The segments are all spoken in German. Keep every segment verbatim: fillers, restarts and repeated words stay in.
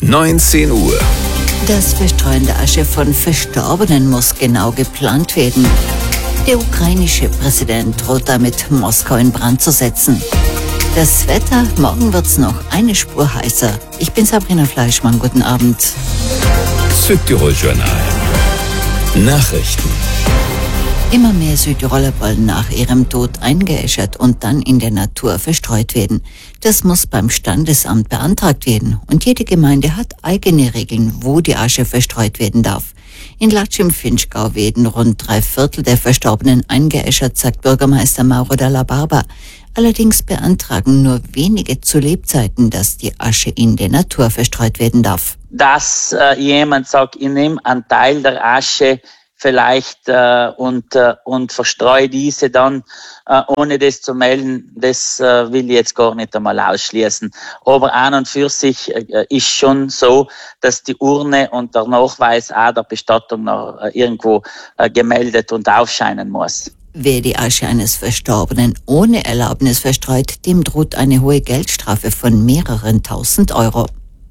neunzehn Uhr. Das Verstreuen der Asche von Verstorbenen muss genau geplant werden. Der ukrainische Präsident droht damit, Moskau in Brand zu setzen. Das Wetter, morgen wird's noch eine Spur heißer. Ich bin Sabrina Fleischmann, guten Abend. Südtirol-Journal. Nachrichten. Immer mehr Südtiroler wollen nach ihrem Tod eingeäschert und dann in der Natur verstreut werden. Das muss beim Standesamt beantragt werden und jede Gemeinde hat eigene Regeln, wo die Asche verstreut werden darf. In Latsch im Finchgau werden rund drei Viertel der Verstorbenen eingeäschert, sagt Bürgermeister Mauro Dalla Barba. Allerdings beantragen nur wenige zu Lebzeiten, dass die Asche in der Natur verstreut werden darf. Dass äh, jemand sagt, ich nehme einen Teil der Asche vielleicht äh, und, äh, und verstreue diese dann, äh, ohne das zu melden, das äh, will ich jetzt gar nicht einmal ausschließen. Aber an und für sich äh, ist schon so, dass die Urne und der Nachweis auch der Bestattung noch äh, irgendwo äh, gemeldet und aufscheinen muss. Wer die Asche eines Verstorbenen ohne Erlaubnis verstreut, dem droht eine hohe Geldstrafe von mehreren tausend Euro.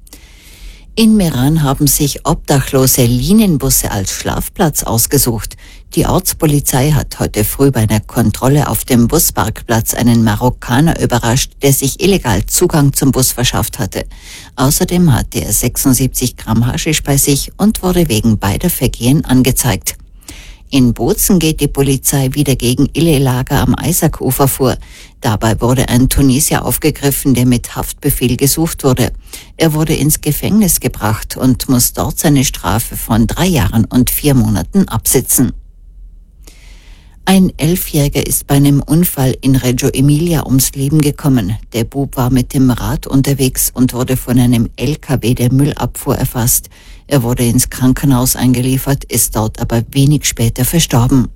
In Meran haben sich obdachlose Linienbusse als Schlafplatz ausgesucht. Die Ortspolizei hat heute früh bei einer Kontrolle auf dem Busparkplatz einen Marokkaner überrascht, der sich illegal Zugang zum Bus verschafft hatte. Außerdem hatte er sechsundsiebzig Gramm Haschisch bei sich und wurde wegen beider Vergehen angezeigt. In Bozen geht die Polizei wieder gegen Illegaler am Eisakufer vor. Dabei wurde ein Tunesier aufgegriffen, der mit Haftbefehl gesucht wurde. Er wurde ins Gefängnis gebracht und muss dort seine Strafe von drei Jahren und vier Monaten absitzen. Ein Elfjähriger ist bei einem Unfall in Reggio Emilia ums Leben gekommen. Der Bub war mit dem Rad unterwegs und wurde von einem L K W der Müllabfuhr erfasst. Er wurde ins Krankenhaus eingeliefert, ist dort aber wenig später verstorben.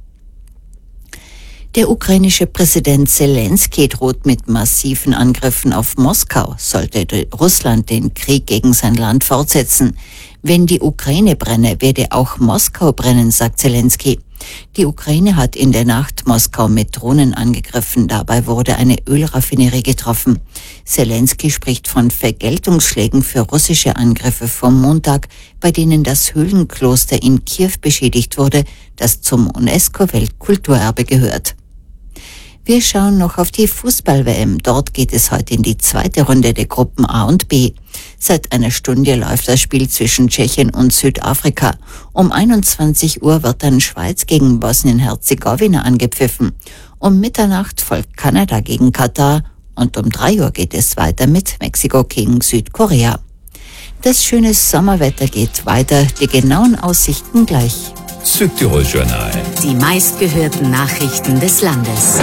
Der ukrainische Präsident Zelensky droht mit massiven Angriffen auf Moskau, sollte Russland den Krieg gegen sein Land fortsetzen. Wenn die Ukraine brenne, werde auch Moskau brennen, sagt Zelensky. Die Ukraine hat in der Nacht Moskau mit Drohnen angegriffen. Dabei wurde eine Ölraffinerie getroffen. Zelensky spricht von Vergeltungsschlägen für russische Angriffe vom Montag, bei denen das Höhlenkloster in Kiew beschädigt wurde, das zum UNESCO-Weltkulturerbe gehört. Wir schauen noch auf die Fußball-W M. Dort geht es heute in die zweite Runde der Gruppen A und B. Seit einer Stunde läuft das Spiel zwischen Tschechien und Südafrika. Um einundzwanzig Uhr wird dann Schweiz gegen Bosnien-Herzegowina angepfiffen. Um Mitternacht folgt Kanada gegen Katar und um drei Uhr geht es weiter mit Mexiko gegen Südkorea. Das schöne Sommerwetter geht weiter, die genauen Aussichten gleich. Südtirol-Journal. Die meistgehörten Nachrichten des Landes.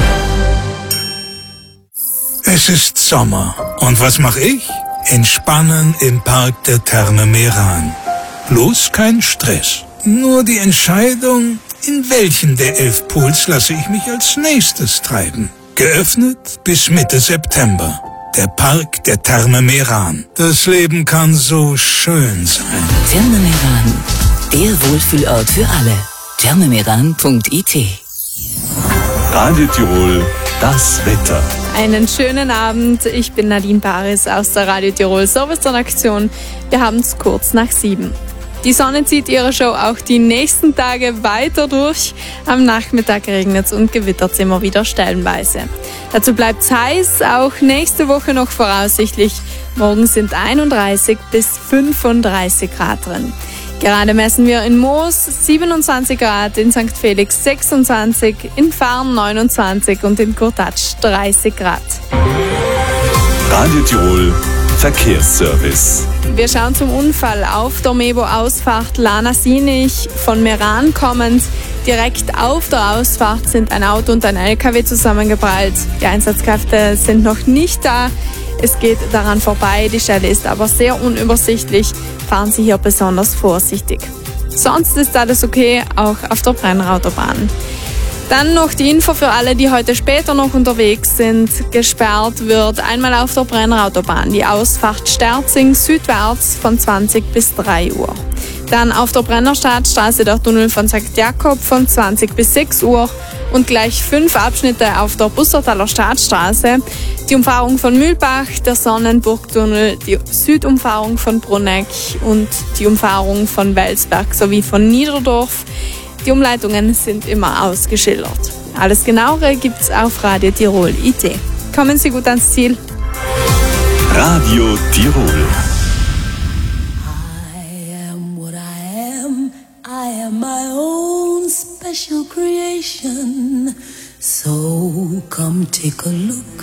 Es ist Sommer. Und was mache ich? Entspannen im Park der Therme Meran. Bloß kein Stress. Nur die Entscheidung, in welchen der elf Pools lasse ich mich als nächstes treiben. Geöffnet bis Mitte September. Der Park der Therme Meran. Das Leben kann so schön sein. Therme Meran. Der Wohlfühlort für alle. thermemeran punkt I T. Radio Tirol, das Wetter. Einen schönen Abend, ich bin Nadine Paris aus der Radio Tirol Service-Redaktion. Wir haben es kurz nach sieben. Die Sonne zieht ihre Show auch die nächsten Tage weiter durch. Am Nachmittag regnet es und gewittert es immer wieder stellenweise. Dazu bleibt es heiß, auch nächste Woche noch voraussichtlich. Morgen sind einunddreißig bis fünfunddreißig Grad drin. Gerade messen wir in Moos siebenundzwanzig Grad, in Sankt Felix sechsundzwanzig, in Farn neunundzwanzig und in Kurtatsch dreißig Grad. Radio Tirol Verkehrsservice. Wir schauen zum Unfall auf der Mebo-Ausfahrt Lana-Sinich von Meran kommend. Direkt auf der Ausfahrt sind ein Auto und ein L K W zusammengeprallt. Die Einsatzkräfte sind noch nicht da. Es geht daran vorbei, die Stelle ist aber sehr unübersichtlich. Fahren Sie hier besonders vorsichtig. Sonst ist alles okay, auch auf der Brenner-Autobahn. Dann noch die Info für alle, die heute später noch unterwegs sind. Gesperrt wird einmal auf der Brenner-Autobahn die Ausfahrt Sterzing südwärts von zwanzig bis drei Uhr. Dann auf der Brennerstadtstraße der Tunnel von Sankt Jakob von zwanzig bis sechs Uhr und gleich fünf Abschnitte auf der Bussertaler Staatsstraße. Die Umfahrung von Mühlbach, der Sonnenburgtunnel, die Südumfahrung von Bruneck und die Umfahrung von Welsberg sowie von Niederdorf. Die Umleitungen sind immer ausgeschildert. Alles Genauere gibt's auf Radio Tirol punkt I T. Kommen Sie gut ans Ziel. Radio Tirol. I am what I am. I am my own special creation. So come take a look